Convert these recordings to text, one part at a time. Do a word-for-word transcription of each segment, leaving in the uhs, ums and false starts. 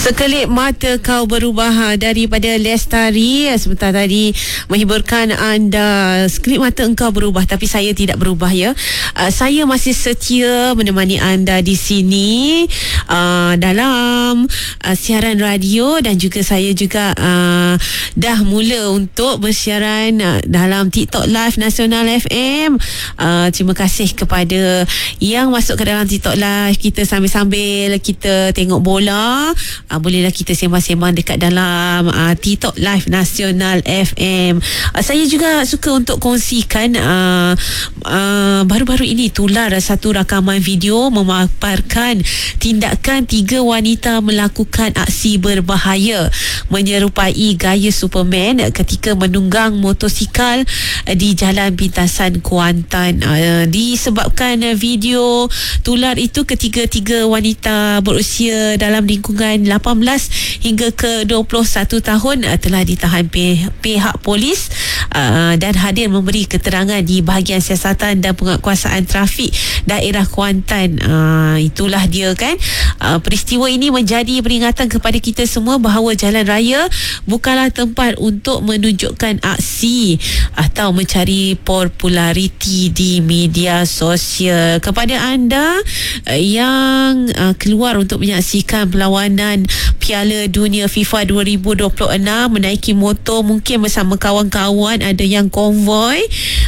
Sekelip mata kau berubah daripada Lestari. Sebentar tadi menghiburkan anda. Sekelip mata engkau berubah, tapi saya tidak berubah ya. Uh, saya masih setia menemani anda di sini uh, dalam uh, siaran radio, dan juga saya juga uh, dah mula untuk bersiaran uh, dalam TikTok Live Nasional F M. Uh, terima kasih kepada yang masuk ke dalam TikTok Live kita sambil-sambil kita tengok bola. Uh, bolehlah kita sembang-sembang dekat dalam uh, TikTok Live Nasional F M. Uh, saya juga suka untuk kongsikan uh, uh, baru-baru ini tular satu rakaman video memaparkan tindakan tiga wanita melakukan aksi berbahaya menyerupai gaya Superman ketika menunggang motosikal di Jalan Pintasan Kuantan. Uh, disebabkan video tular itu, ketiga-tiga wanita berusia dalam lingkungan lapan belas hingga ke dua puluh satu tahun uh, telah ditahan pih- pihak polis uh, dan hadir memberi keterangan di bahagian siasatan dan penguatkuasaan trafik daerah Kuantan. Uh, itulah dia kan. Uh, peristiwa ini menjadi peringatan kepada kita semua bahawa jalan raya bukanlah tempat untuk menunjukkan aksi atau mencari populariti di media sosial. Kepada anda uh, yang uh, keluar untuk menyaksikan perlawanan Piala Dunia FIFA dua ribu dua puluh enam menaiki motor mungkin bersama kawan-kawan, ada yang konvoi,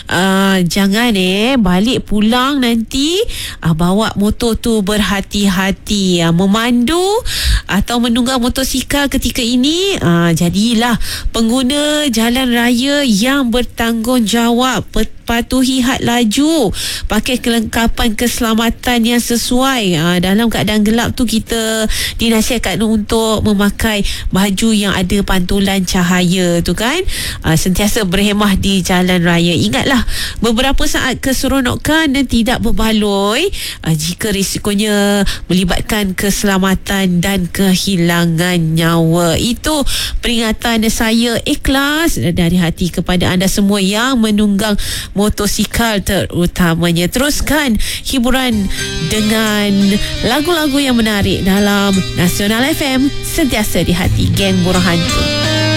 uh, jangan eh balik pulang nanti uh, bawa motor tu berhati-hati. Uh, memandu atau menunggang motosikal ketika ini, uh, jadilah pengguna jalan raya yang bertanggungjawab. Patuhi had laju, pakai kelengkapan keselamatan yang sesuai. Ha, dalam keadaan gelap tu kita dinasihatkan untuk memakai baju yang ada pantulan cahaya tu kan. Ha, sentiasa berhemah di jalan raya. Ingatlah, beberapa saat keseronokan dan tidak berbaloi ha, jika risikonya melibatkan keselamatan dan kehilangan nyawa. Itu peringatan saya ikhlas dari hati kepada anda semua yang menunggang motosikal terutamanya. Teruskan hiburan dengan lagu-lagu yang menarik dalam Nasional F M, sentiasa di hati geng Buruh Hantu.